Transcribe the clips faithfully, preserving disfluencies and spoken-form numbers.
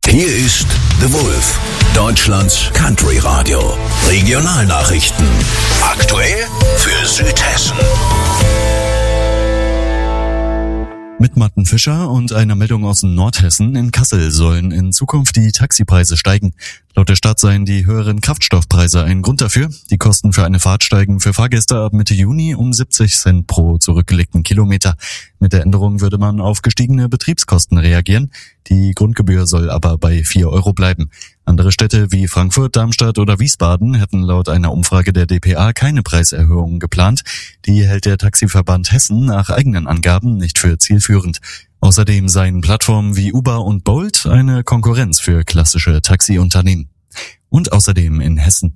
Hier ist The Wolf, Deutschlands Country Radio. Regionalnachrichten. Aktuell für Südhessen. Mit Martin Fischer und einer Meldung aus Nordhessen: In Kassel sollen in Zukunft die Taxipreise steigen. Laut der Stadt seien die höheren Kraftstoffpreise ein Grund dafür. Die Kosten für eine Fahrt steigen für Fahrgäste ab Mitte Juni um siebzig Cent pro zurückgelegten Kilometer. Mit der Änderung würde man auf gestiegene Betriebskosten reagieren. Die Grundgebühr soll aber bei vier Euro bleiben. Andere Städte wie Frankfurt, Darmstadt oder Wiesbaden hätten laut einer Umfrage der D P A keine Preiserhöhungen geplant. Die hält der Taxiverband Hessen nach eigenen Angaben nicht für zielführend. Außerdem seien Plattformen wie Uber und Bolt eine Konkurrenz für klassische Taxiunternehmen. Und außerdem in Hessen.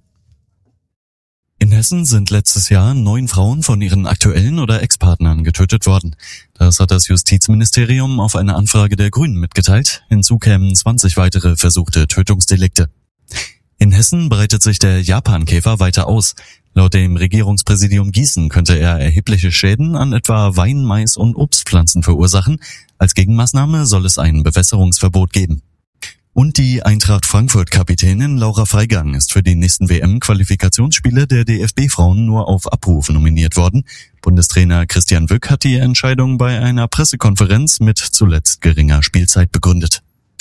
In Hessen sind letztes Jahr neun Frauen von ihren aktuellen oder Ex-Partnern getötet worden. Das hat das Justizministerium auf eine Anfrage der Grünen mitgeteilt. Hinzu kämen zwanzig weitere versuchte Tötungsdelikte. In Hessen breitet sich der Japankäfer weiter aus. Laut dem Regierungspräsidium Gießen könnte er erhebliche Schäden an etwa Wein-, Mais- und Obstpflanzen verursachen. Als Gegenmaßnahme soll es ein Bewässerungsverbot geben. Und die Eintracht Frankfurt-Kapitänin Laura Freigang ist für die nächsten W M-Qualifikationsspiele der D F B-Frauen nur auf Abruf nominiert worden. Bundestrainer Christian Wück hat die Entscheidung bei einer Pressekonferenz mit zuletzt geringer Spielzeit begründet.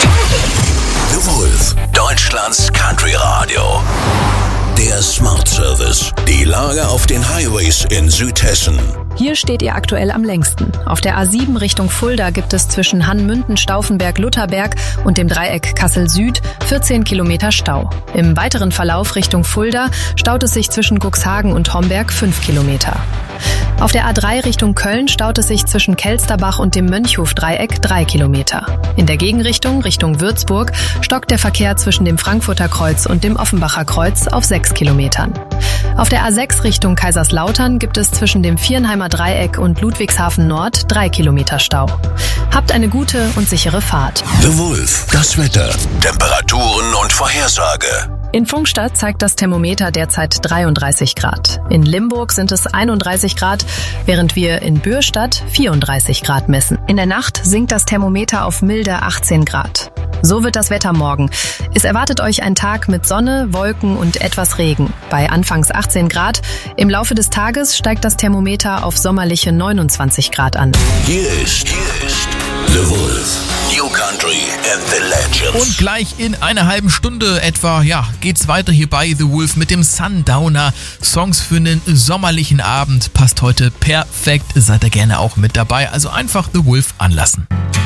The Wolf, Deutschlands Country Radio. Der Smart Service. Die Lage auf den Highways in Südhessen. Hier steht ihr aktuell am längsten. Auf der A sieben Richtung Fulda gibt es zwischen Hannmünden, Stauffenberg, Lutherberg und dem Dreieck Kassel Süd vierzehn Kilometer Stau. Im weiteren Verlauf Richtung Fulda staut es sich zwischen Cuxhagen und Homberg fünf Kilometer. Auf der A drei Richtung Köln staut es sich zwischen Kelsterbach und dem Mönchhof-Dreieck drei Kilometer. In der Gegenrichtung, Richtung Würzburg, stockt der Verkehr zwischen dem Frankfurter Kreuz und dem Offenbacher Kreuz auf sechs Kilometern. Auf der A sechs Richtung Kaiserslautern gibt es zwischen dem Viernheimer Dreieck und Ludwigshafen Nord drei Kilometer Stau. Habt eine gute und sichere Fahrt. The Wolf, das Wetter, Temperaturen und Vorhersage. In Pfungstadt zeigt das Thermometer derzeit dreiunddreißig Grad. In Limburg sind es einunddreißig Grad, während wir in Bürstadt vierunddreißig Grad messen. In der Nacht sinkt das Thermometer auf milde achtzehn Grad. So wird das Wetter morgen. Es erwartet euch ein Tag mit Sonne, Wolken und etwas Regen. Bei anfangs achtzehn Grad. Im Laufe des Tages steigt das Thermometer auf sommerliche neunundzwanzig Grad an. Hier ist, hier ist The Wolf. New Country and the Legends. Und gleich in einer halben Stunde etwa, ja, geht's weiter hier bei The Wolf mit dem Sundowner. Songs für einen sommerlichen Abend. Passt heute perfekt. Seid ihr gerne auch mit dabei. Also einfach The Wolf anlassen.